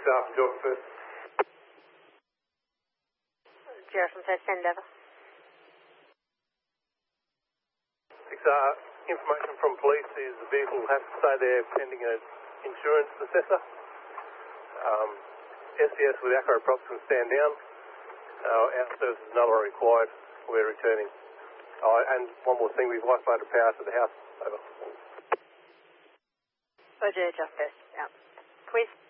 staff, Job first. Gerard from first, send over. Information from police is the vehicle has to stay there pending an insurance assessor. SCS with Acro Props can stand down. Our services no longer required. We're returning. And one more thing, we've isolated power to the house. Over. Roger, Jeff first, out. Quiz.